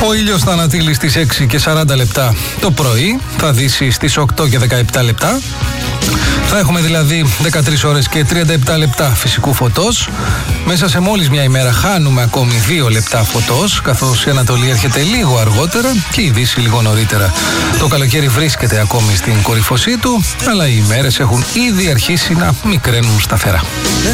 Ο ήλιος θα ανατείλει στις 6 και 40 λεπτά το πρωί, θα δύσει στις 8 και 17 λεπτά. Θα έχουμε δηλαδή 13 ώρες και 37 λεπτά φυσικού φωτός. Μέσα σε μόλις μια ημέρα χάνουμε ακόμη 2 λεπτά φωτός, καθώς η Ανατολή έρχεται λίγο αργότερα και η Δύση λίγο νωρίτερα. Το καλοκαίρι βρίσκεται ακόμη στην κορυφωσή του, αλλά οι ημέρες έχουν ήδη αρχίσει να μικραίνουν σταθερά.